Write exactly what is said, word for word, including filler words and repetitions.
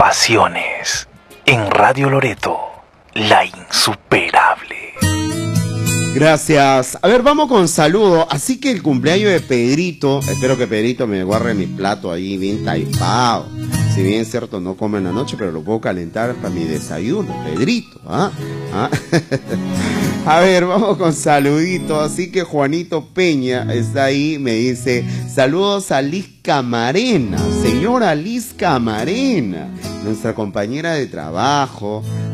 pasiones. En Radio Loreto, la insuperable. Gracias. A ver, vamos con saludo. Así que el cumpleaños de Pedrito, espero que Pedrito me guarde mi plato ahí bien taipado. Si bien es cierto, no come en la noche, pero lo puedo calentar para mi desayuno, Pedrito. ¿Ah? ¿Ah? A ver, vamos con saluditos. Así que Juanito Peña está ahí, me dice, saludos a Liz Camarena, señora Liz Camarena, nuestra compañera de trabajo.